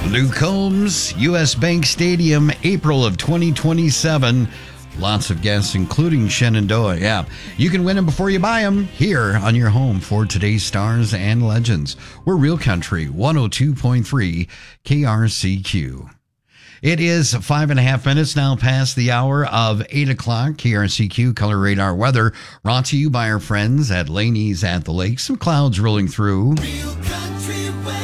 Luke Combs, U.S. Bank Stadium, April of 2027. Lots of guests, including Shenandoah. Yeah, you can win them before you buy them here on your home for today's stars and legends. We're Real Country 102.3 KRCQ. It is 5.5 minutes now past the hour of 8 o'clock. KRCQ Color Radar Weather brought to you by our friends at Laney's at the Lake. Some clouds rolling through. Real Country Weather.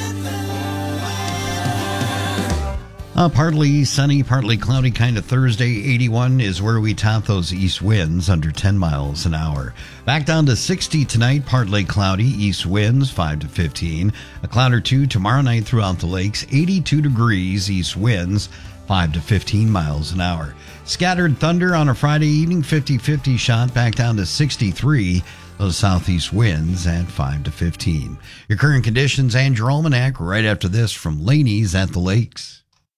Partly sunny, partly cloudy kind of Thursday. 81 is where we top those east winds under 10 miles an hour. Back down to 60 tonight, partly cloudy, east winds 5 to 15. A cloud or two tomorrow night throughout the lakes. 82 degrees, east winds 5 to 15 miles an hour. Scattered thunder on a Friday evening, 50-50 shot back down to 63. Those southeast winds at 5 to 15. Your current conditions and your almanac right after this from Laney's at the Lakes.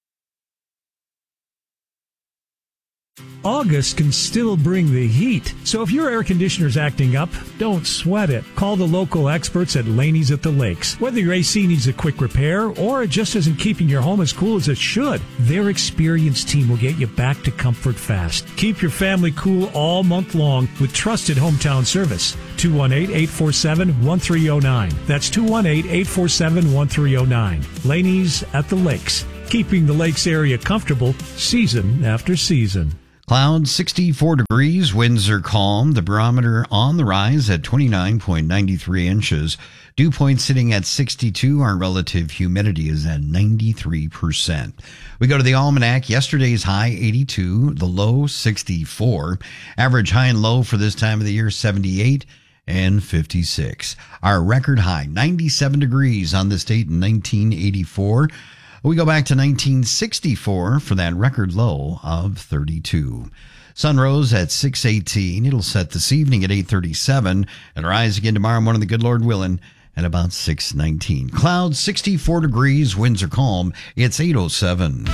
August can still bring the heat, so if your air conditioner's acting up, don't sweat it. Call the local experts at Laney's at the Lakes. Whether your AC needs a quick repair or it just isn't keeping your home as cool as it should, their experienced team will get you back to comfort fast. Keep your family cool all month long with trusted hometown service. 218-847-1309. That's 218-847-1309. Laney's at the Lakes, keeping the Lakes area comfortable season after season. Clouds 64 degrees, winds are calm, the barometer on the rise at 29.93 inches. Dew point sitting at 62, our relative humidity is at 93%. We go to the almanac, yesterday's high 82, the low 64. Average high and low for this time of the year 78 and 56. Our record high 97 degrees on this date in 1984. We go back to 1964 for that record low of 32. Sun rose at 6:18. It'll set this evening at 8:37 and rise again tomorrow morning, the good Lord willing, at about 6:19. Clouds 64 degrees, winds are calm. It's 8:07.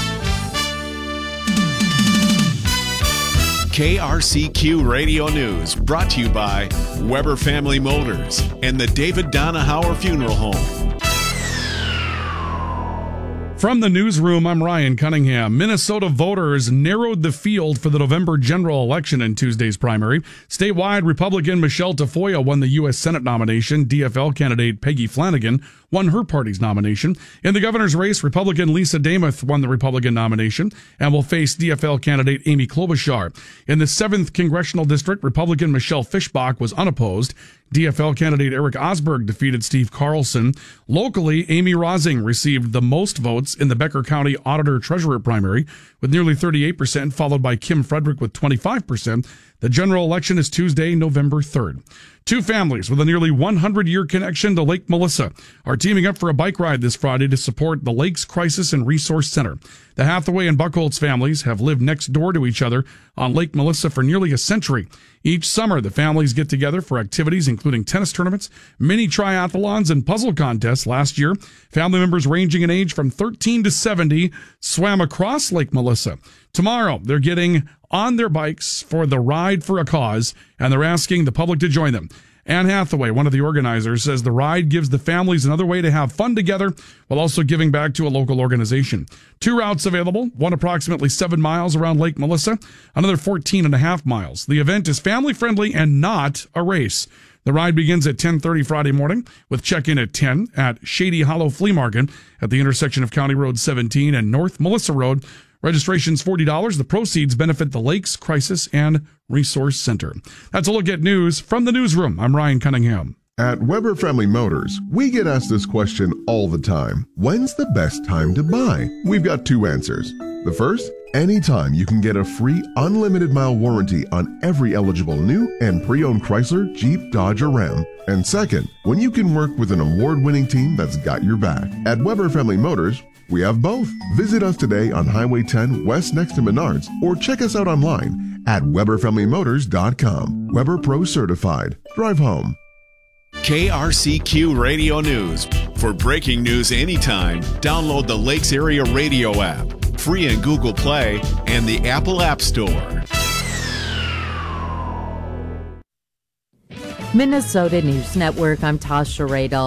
KRCQ Radio News, brought to you by Weber Family Motors and the David Donahauer Funeral Home. From the newsroom, I'm Ryan Cunningham. Minnesota voters narrowed the field for the November general election in Tuesday's primary. Statewide, Republican Michelle Tafoya won the U.S. Senate nomination. DFL candidate Peggy Flanagan won her party's nomination. In the governor's race, Republican Lisa Damuth won the Republican nomination and will face DFL candidate Amy Klobuchar. In the 7th Congressional District, Republican Michelle Fischbach was unopposed. DFL candidate Eric Osberg defeated Steve Carlson. Locally, Amy Rosing received the most votes in the Becker County Auditor-Treasurer primary with nearly 38%, followed by Kim Frederick with 25%. The general election is Tuesday, November 3rd. Two families with a nearly 100-year connection to Lake Melissa are teaming up for a bike ride this Friday to support the Lakes Crisis and Resource Center. The Hathaway and Buchholz families have lived next door to each other on Lake Melissa for nearly a century. Each summer, the families get together for activities including tennis tournaments, mini triathlons, and puzzle contests. Last year, family members ranging in age from 13 to 70 swam across Lake Melissa. Tomorrow, they're getting on their bikes for the Ride for a Cause, and they're asking the public to join them. Anne Hathaway, one of the organizers, says the ride gives the families another way to have fun together while also giving back to a local organization. Two routes available, one approximately 7 miles around Lake Melissa, another 14.5 miles. The event is family-friendly and not a race. The ride begins at 10:30 Friday morning with check-in at 10 at Shady Hollow Flea Market at the intersection of County Road 17 and North Melissa Road. Registration's $40. The proceeds benefit the Lakes Crisis and Resource Center. That's a look at news from the newsroom. I'm Ryan Cunningham. At Weber Family Motors, we get asked this question all the time. When's the best time to buy? We've got two answers. The first, anytime you can get a free unlimited mile warranty on every eligible new and pre-owned Chrysler, Jeep, Dodge, or Ram. And second, when you can work with an award-winning team that's got your back. At Weber Family Motors, we have both. Visit us today on Highway 10 West next to Menards or check us out online at WeberFamilyMotors.com. Weber Pro Certified. Drive home. KRCQ Radio News. For breaking news anytime, download the Lakes Area Radio app, free in Google Play and the Apple App Store. Minnesota News Network, I'm Tasha Radel.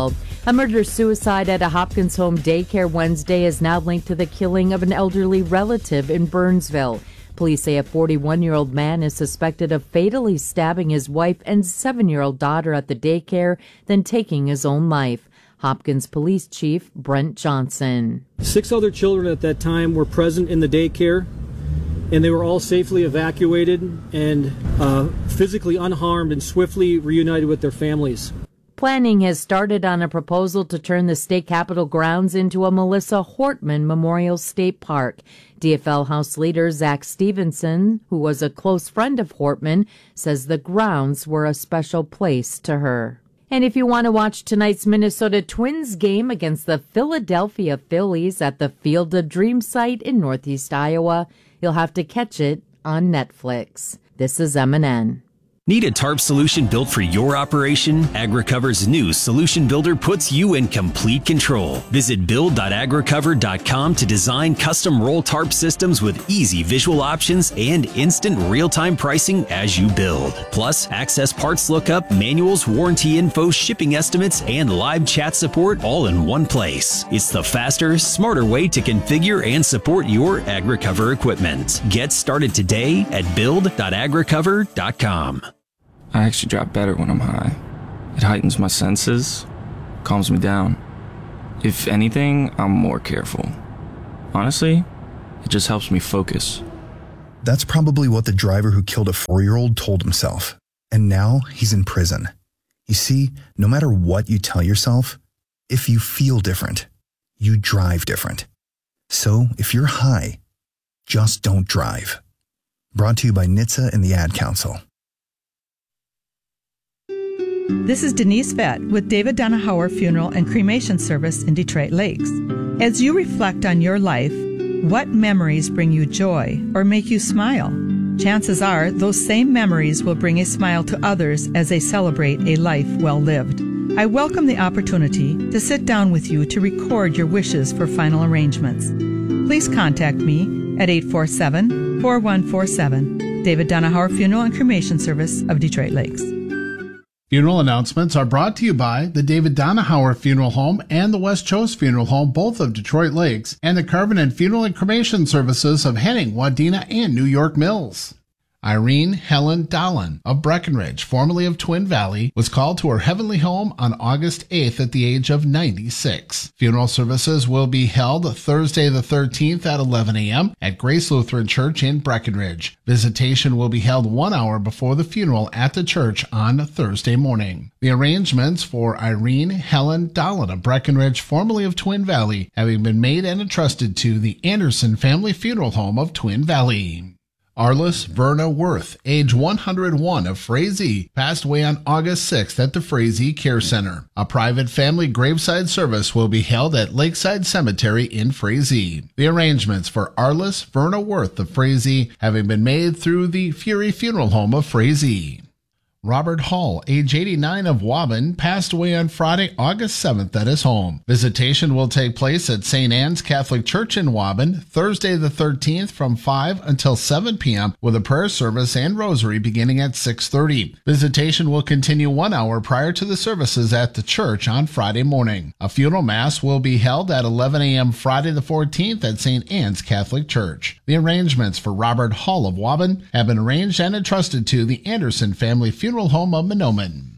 A murder-suicide at a Hopkins Home daycare Wednesday is now linked to the killing of an elderly relative in Burnsville. Police say a 41-year-old man is suspected of fatally stabbing his wife and 7-year-old daughter at the daycare, then taking his own life. Hopkins Police Chief Brent Johnson. 6 other children at that time were present in the daycare, and they were all safely evacuated and physically unharmed and swiftly reunited with their families. Planning has started on a proposal to turn the state capitol grounds into a Melissa Hortman Memorial State Park. DFL House Leader Zach Stevenson, who was a close friend of Hortman, says the grounds were a special place to her. And if you want to watch tonight's Minnesota Twins game against the Philadelphia Phillies at the Field of Dreams site in Northeast Iowa, you'll have to catch it on Netflix. This is MNN. Need a tarp solution built for your operation? AgriCover's new Solution Builder puts you in complete control. Visit build.agricover.com to design custom roll tarp systems with easy visual options and instant real-time pricing as you build. Plus, access parts lookup, manuals, warranty info, shipping estimates, and live chat support all in one place. It's the faster, smarter way to configure and support your AgriCover equipment. Get started today at build.agricover.com. I actually drop better when I'm high. It heightens my senses, calms me down. If anything, I'm more careful. Honestly, it just helps me focus. That's probably what the driver who killed a 4-year-old told himself. And now he's in prison. You see, no matter what you tell yourself, if you feel different, you drive different. So if you're high, just don't drive. Brought to you by NHTSA and the Ad Council. This is Denise Vett with David Donahauer Funeral and Cremation Service in Detroit Lakes. As you reflect on your life, what memories bring you joy or make you smile? Chances are those same memories will bring a smile to others as they celebrate a life well lived. I welcome the opportunity to sit down with you to record your wishes for final arrangements. Please contact me at 847-4147. David Donahauer Funeral and Cremation Service of Detroit Lakes. Funeral announcements are brought to you by the David Donahauer Funeral Home and the West Chose Funeral Home, both of Detroit Lakes, and the Carbonet Funeral and Cremation Services of Henning, Wadena, and New York Mills. Irene Helen Dahlen of Breckenridge, formerly of Twin Valley, was called to her heavenly home on August 8th at the age of 96. Funeral services will be held Thursday the 13th at 11 a.m. at Grace Lutheran Church in Breckenridge. Visitation will be held 1 hour before the funeral at the church on Thursday morning. The arrangements for Irene Helen Dahlen of Breckenridge, formerly of Twin Valley, having been made and entrusted to the Anderson Family Funeral Home of Twin Valley. Arliss Verna Worth, age 101 of Frazee, passed away on August 6th at the Frazee Care Center. A private family graveside service will be held at Lakeside Cemetery in Frazee. The arrangements for Arliss Verna Worth of Frazee having been made through the Fury Funeral Home of Frazee. Robert Hall, age 89 of Waban, passed away on Friday, August 7th at his home. Visitation will take place at St. Anne's Catholic Church in Waban, Thursday the 13th from 5 until 7 p.m. with a prayer service and rosary beginning at 6:30. Visitation will continue 1 hour prior to the services at the church on Friday morning. A funeral mass will be held at 11 a.m. Friday the 14th at St. Anne's Catholic Church. The arrangements for Robert Hall of Waban have been arranged and entrusted to the Anderson Family Funeral Home of Mahnomen.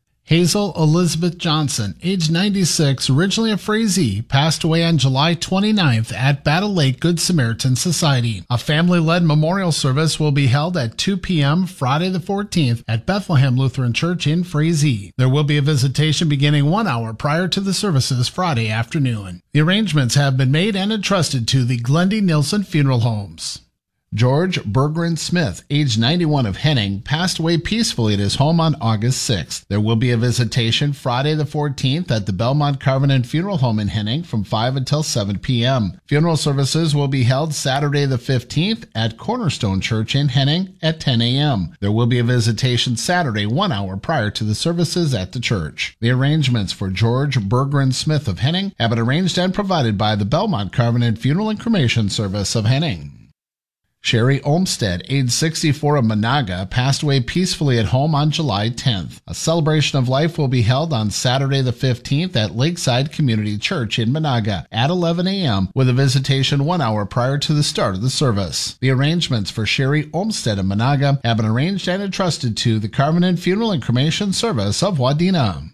Hazel Elizabeth Johnson, age 96, originally of Frazee, passed away on July 29th at Battle Lake Good Samaritan Society. A family-led memorial service will be held at 2 p.m. Friday the 14th at Bethlehem Lutheran Church in Frazee. There will be a visitation beginning 1 hour prior to the services Friday afternoon. The arrangements have been made and entrusted to the Glendy Nilsson Funeral Homes. George Berggren Smith, age 91 of Henning, passed away peacefully at his home on August 6th. There will be a visitation Friday the 14th at the Belmont Covenant Funeral Home in Henning from 5 until 7 p.m. Funeral services will be held Saturday the 15th at Cornerstone Church in Henning at 10 a.m. There will be a visitation Saturday 1 hour prior to the services at the church. The arrangements for George Berggren Smith of Henning have been arranged and provided by the Belmont Covenant Funeral and Cremation Service of Henning. Sherry Olmstead, age 64 of Monaga, passed away peacefully at home on July 10th. A celebration of life will be held on Saturday the 15th at Lakeside Community Church in Monaga at 11 a.m. with a visitation 1 hour prior to the start of the service. The arrangements for Sherry Olmstead of Monaga have been arranged and entrusted to the Covenant Funeral and Cremation Service of Wadena.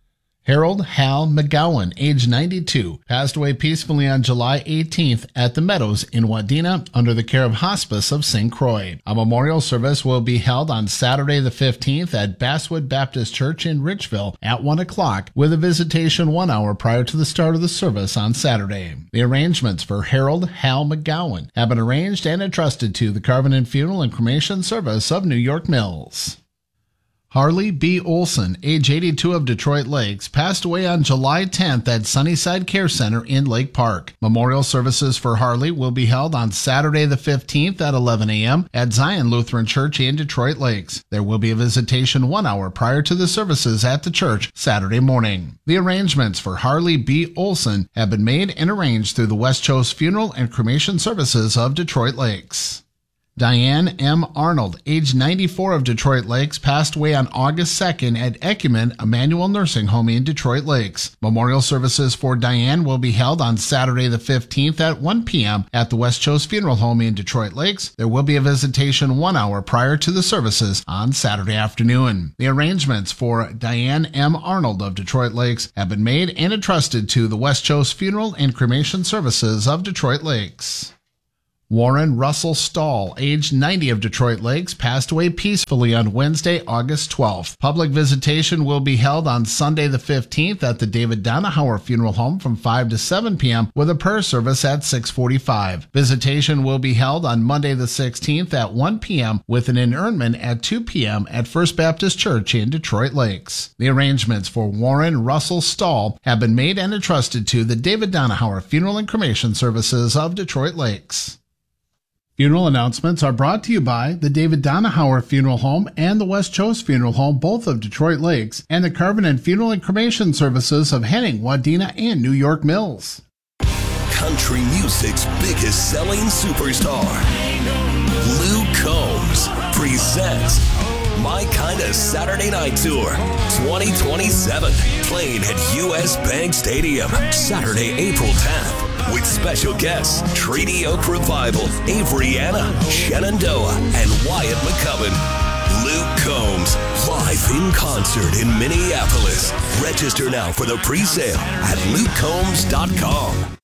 Harold Hal McGowan, age 92, passed away peacefully on July 18th at the Meadows in Wadena under the care of Hospice of St. Croix. A memorial service will be held on Saturday the 15th at Basswood Baptist Church in Richville at 1 o'clock with a visitation 1 hour prior to the start of the service on Saturday. The arrangements for Harold Hal McGowan have been arranged and entrusted to the Covenant Funeral and Cremation Service of New York Mills. Harley B. Olson, age 82 of Detroit Lakes, passed away on July 10th at Sunnyside Care Center in Lake Park. Memorial services for Harley will be held on Saturday the 15th at 11 a.m. at Zion Lutheran Church in Detroit Lakes. There will be a visitation 1 hour prior to the services at the church Saturday morning. The arrangements for Harley B. Olson have been made and arranged through the West Coast Funeral and Cremation Services of Detroit Lakes. Diane M. Arnold, age 94 of Detroit Lakes, passed away on August 2nd at Ecumen Emmanuel Nursing Home in Detroit Lakes. Memorial services for Diane will be held on Saturday the 15th at 1 p.m. at the West Coast Funeral Home in Detroit Lakes. There will be a visitation 1 hour prior to the services on Saturday afternoon. The arrangements for Diane M. Arnold of Detroit Lakes have been made and entrusted to the West Coast Funeral and Cremation Services of Detroit Lakes. Warren Russell Stahl, age 90 of Detroit Lakes, passed away peacefully on Wednesday, August 12th. Public visitation will be held on Sunday the 15th at the David Donahauer Funeral Home from 5 to 7 p.m. with a prayer service at 6:45. Visitation will be held on Monday the 16th at 1 p.m. with an inurnment at 2 p.m. at First Baptist Church in Detroit Lakes. The arrangements for Warren Russell Stahl have been made and entrusted to the David Donahauer Funeral and Cremation Services of Detroit Lakes. Funeral announcements are brought to you by the David Donahauer Funeral Home and the West Coast Funeral Home, both of Detroit Lakes, and the Covenant Funeral and Cremation Services of Henning, Wadena, and New York Mills. Country music's biggest selling superstar, Luke Combs, presents My Kinda Saturday Night Tour 2027, playing at U.S. Bank Stadium, Saturday, April 10th. With special guests, Treaty Oak Revival, Avery Anna, Shenandoah, and Wyatt McCubbin. Luke Combs, live in concert in Minneapolis. Register now for the pre-sale at lukecombs.com.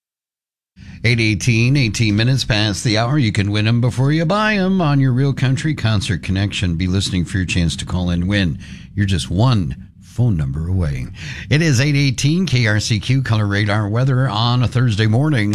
8:18, 18 minutes past the hour. You can win them before you buy them on your Real Country Concert Connection. Be listening for your chance to call and win. You're just one phone number away. It is 8:18, KRCQ Color Radar weather on a Thursday morning.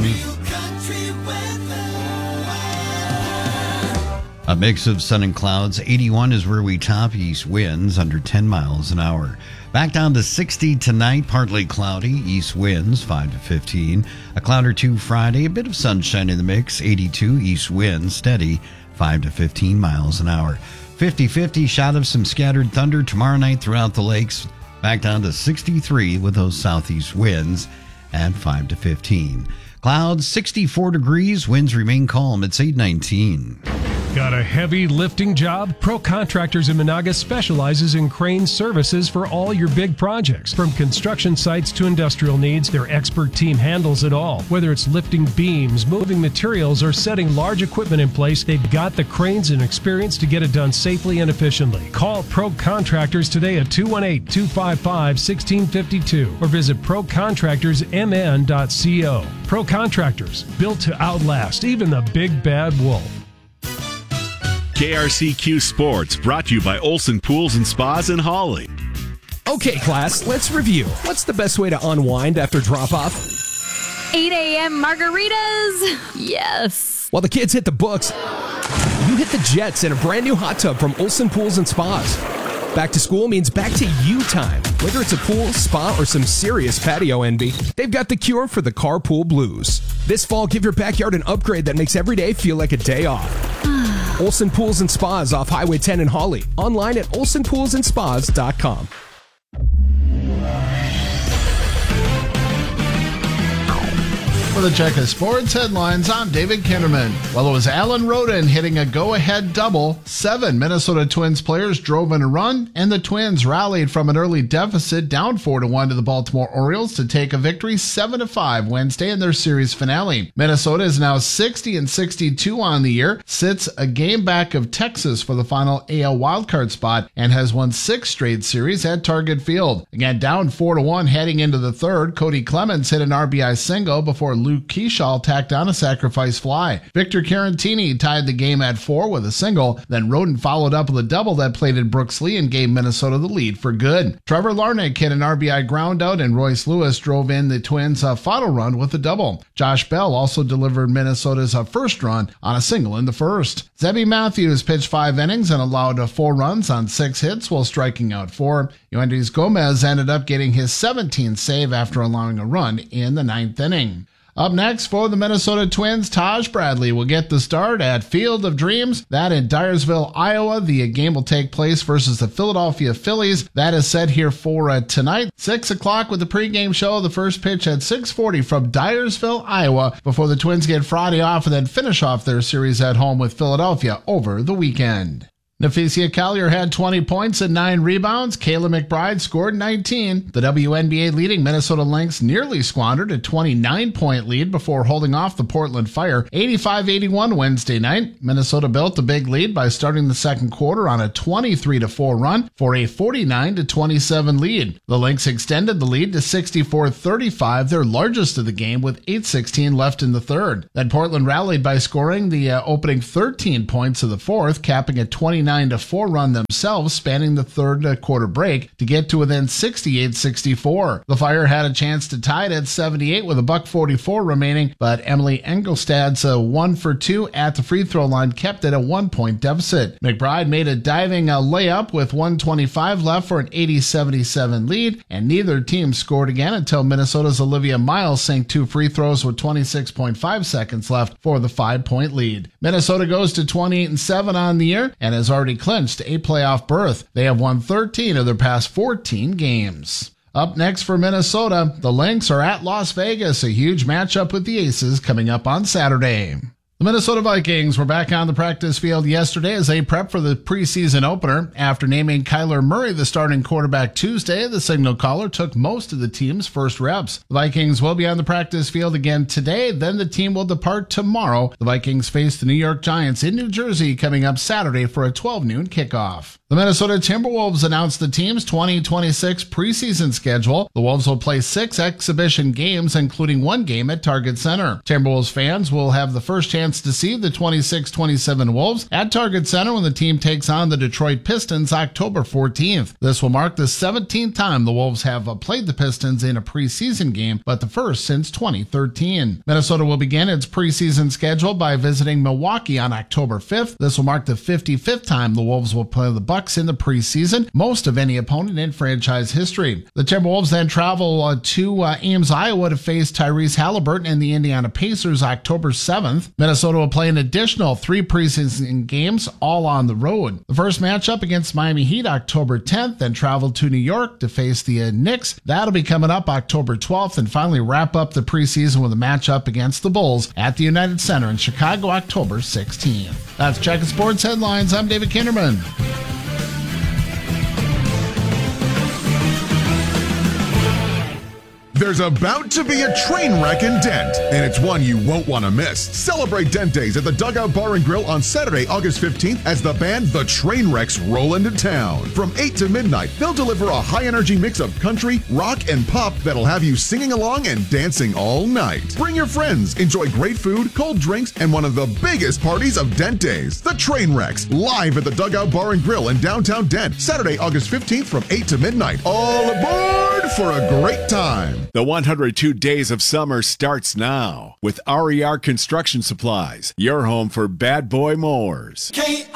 A mix of sun and clouds. 81 is where we top. East winds under 10 miles an hour. Back down to 60 tonight, partly cloudy. East winds 5 to 15. A cloud or two Friday. A bit of sunshine in the mix. 82 east winds steady 5 to 15 miles an hour. 50-50 shot of some scattered thunder tomorrow night throughout the lakes. Back down to 63 with those southeast winds at 5 to 15. Clouds 64 degrees. Winds remain calm. It's 8:19. Got a heavy lifting job? Pro Contractors in Monaga specializes in crane services for all your big projects. From construction sites to industrial needs, their expert team handles it all. Whether it's lifting beams, moving materials, or setting large equipment in place, they've got the cranes and experience to get it done safely and efficiently. Call Pro Contractors today at 218-255-1652 or visit procontractorsmn.co. Pro Contractors, built to outlast even the big bad wolf. KRCQ Sports, brought to you by Olson Pools and Spas in Hawley. Okay, class, let's review. What's the best way to unwind after drop-off? 8 a.m. margaritas. Yes. While the kids hit the books, you hit the jets in a brand new hot tub from Olson Pools and Spas. Back to school means back to you time. Whether it's a pool, spa, or some serious patio envy, they've got the cure for the carpool blues. This fall, give your backyard an upgrade that makes every day feel like a day off. Olson Pools and Spas off Highway 10 in Hawley. Online at olsonpoolsandspas.com. For the Check of Sports headlines, I'm David Kinderman. Well, it was Alan Roden hitting a go-ahead double. 7 Minnesota Twins players drove in a run, and the Twins rallied from an early deficit down 4-1 to the Baltimore Orioles to take a victory 7-5 Wednesday in their series finale. Minnesota is now 60-62 on the year, sits a game back of Texas for the final AL wildcard spot, and has won 6 straight series at Target Field. Again, down 4-1 heading into the third, Cody Clemens hit an RBI single before Luke Keeschall tacked on a sacrifice fly. Victor Carantini tied the game at 4 with a single, then Roden followed up with a double that plated Brooks Lee and gave Minnesota the lead for good. Trevor Larnach hit an RBI groundout, and Royce Lewis drove in the Twins' final run with a double. Josh Bell also delivered Minnesota's first run on a single in the first. Zebby Matthews pitched 5 innings and allowed 4 runs on 6 hits while striking out 4. Yoendrys Gomez ended up getting his 17th save after allowing a run in the 9th inning. Up next for the Minnesota Twins, Taj Bradley will get the start at Field of Dreams. That in Dyersville, Iowa. The game will take place versus the Philadelphia Phillies. That is set here for tonight. 6 o'clock with the pregame show. The first pitch at 6:40 from Dyersville, Iowa, before the Twins get Friday off and then finish off their series at home with Philadelphia over the weekend. Naphecia Collier had 20 points and 9 rebounds. Kayla McBride scored 19. The WNBA leading Minnesota Lynx nearly squandered a 29-point lead before holding off the Portland Fire 85-81 Wednesday night. Minnesota built a big lead by starting the second quarter on a 23-4 run for a 49-27 lead. The Lynx extended the lead to 64-35, their largest of the game, with 8:16 left in the third. Then Portland rallied by scoring the opening 13 points of the fourth, capping a 29-4 run themselves, spanning the third quarter break to get to within 68-64. The Fire had a chance to tie it at 78 with $1:44 remaining, but Emily Engelstad's 1 for 2 at the free throw line kept it a 1-point deficit. McBride made a diving layup with 1:25 left for an 80-77 lead, and neither team scored again until Minnesota's Olivia Miles sank 2 free throws with 26.5 seconds left for the 5-point lead. Minnesota goes to 28-7 on the year and has already clinched a playoff berth. They have won 13 of their past 14 games. Up next for Minnesota, the Lynx are at Las Vegas, a huge matchup with the Aces coming up on Saturday. The Minnesota Vikings were back on the practice field yesterday as they prep for the preseason opener. After naming Kyler Murray the starting quarterback Tuesday, the signal caller took most of the team's first reps. The Vikings will be on the practice field again today, then the team will depart tomorrow. The Vikings face the New York Giants in New Jersey coming up Saturday for a 12 noon kickoff. The Minnesota Timberwolves announced the team's 2026 preseason schedule. The Wolves will play 6 exhibition games, including 1 game at Target Center. Timberwolves fans will have the first chance to see the 26-27 Wolves at Target Center when the team takes on the Detroit Pistons October 14th. This will mark the 17th time the Wolves have played the Pistons in a preseason game, but the first since 2013. Minnesota will begin its preseason schedule by visiting Milwaukee on October 5th. This will mark the 55th time the Wolves will play the Bucks in the preseason, most of any opponent in franchise history. The Timberwolves then travel to Ames, Iowa to face Tyrese Halliburton and the Indiana Pacers October 7th. Minnesota will play an additional 3 preseason games, all on the road. The first matchup against Miami Heat October 10th, then travel to New York to face the Knicks. That'll be coming up October 12th, and finally wrap up the preseason with a matchup against the Bulls at the United Center in Chicago October 16th. That's Checkin' Sports Headlines. I'm David Kinderman. There's about to be a train wreck in Dent, and it's one you won't want to miss. Celebrate Dent Days at the Dugout Bar and Grill on Saturday, August 15th as the band The Trainwrecks roll into town. From 8 to midnight, they'll deliver a high-energy mix of country, rock, and pop that'll have you singing along and dancing all night. Bring your friends, enjoy great food, cold drinks, and one of the biggest parties of Dent Days. The Trainwrecks, live at the Dugout Bar and Grill in downtown Dent, Saturday, August 15th from 8 to midnight. All aboard for a great time. The 102 Days of Summer starts now with RER Construction Supplies, your home for bad boy mowers.